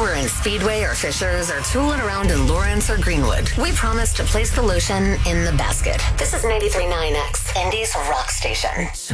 we're in Speedway or Fishers or tooling around in Lawrence or Greenwood, we promise to place the lotion in the basket. This is 93.9X, Indy's rock station.